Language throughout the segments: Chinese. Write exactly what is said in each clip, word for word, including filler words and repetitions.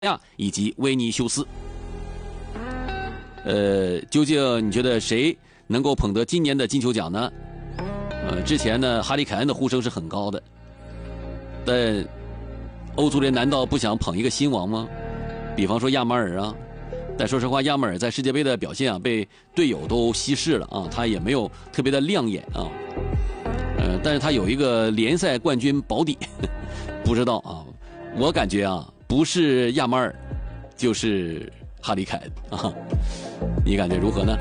亚以及威尼修斯。呃，究竟你觉得谁能够捧得今年的金球奖呢？呃，之前呢，哈里凯恩的呼声是很高的，但欧足联难道不想捧一个新王吗？比方说亚马尔啊。但说实话，亚马尔在世界杯的表现啊，被队友都稀释了啊，他也没有特别的亮眼啊。呃，但是他有一个联赛冠军保底，不知道啊。我感觉啊，不是亚马尔，就是哈里凯恩啊。你感觉如何呢？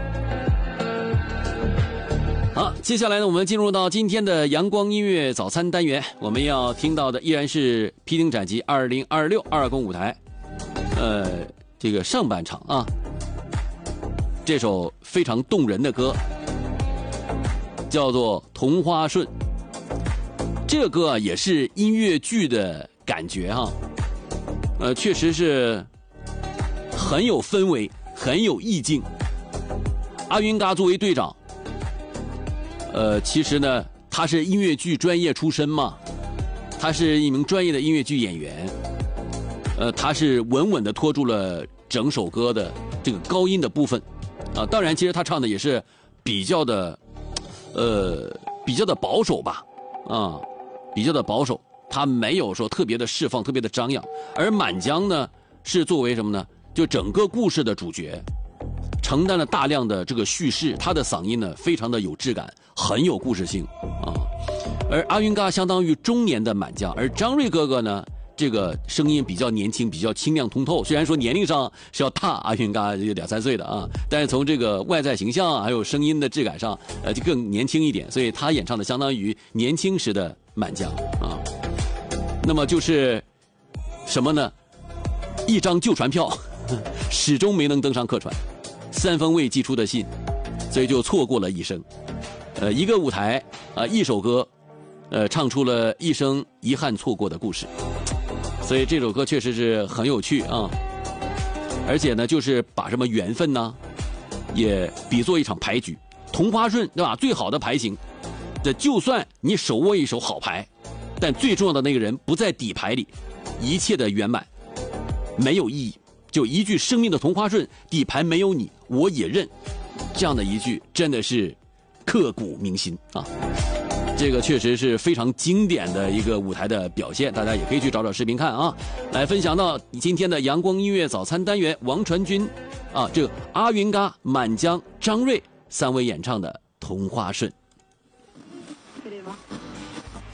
好，接下来呢，我们进入到今天的阳光音乐早餐单元，我们要听到的依然是披荆斩棘二零二六二公舞台，呃，这个上半场啊，这首非常动人的歌叫做《同花顺》，这个歌啊也是音乐剧的感觉哈、啊，呃，确实是很有氛围，很有意境。阿云嘎作为队长。呃，其实呢，他是音乐剧专业出身嘛，他是一名专业的音乐剧演员，呃，他是稳稳地拖住了整首歌的这个高音的部分，啊，当然，其实他唱的也是比较的，呃，比较的保守吧，啊，比较的保守，他没有说特别的释放，特别的张扬，而满江呢，是作为什么呢？就整个故事的主角。承担了大量的这个叙事，他的嗓音呢非常的有质感，很有故事性啊。而阿云嘎相当于中年的满江，而张瑞哥哥呢，这个声音比较年轻，比较清亮通透。虽然说年龄上是要大阿云嘎有两三岁的啊，但是从这个外在形象还有声音的质感上，呃，就更年轻一点。所以他演唱的相当于年轻时的满江啊。那么就是什么呢？一张旧船票，始终没能登上客船。三封未寄出的信，所以就错过了一生。呃，一个舞台啊、呃，一首歌，呃，唱出了一生遗憾错过的故事。所以这首歌确实是很有趣啊，而且呢，就是把什么缘分呢，也比作一场牌局，同花顺，对吧？最好的牌型，这就算你手握一手好牌，但最重要的那个人不在底牌里，一切的圆满没有意义。就一句生命的同花顺，底牌没有你我也认，这样的一句真的是刻骨铭心啊！这个确实是非常经典的一个舞台的表现，大家也可以去找找视频看啊。来分享到今天的阳光音乐早餐单元，王传君啊，这个阿云嘎、满江、张瑞三位演唱的《同花顺》。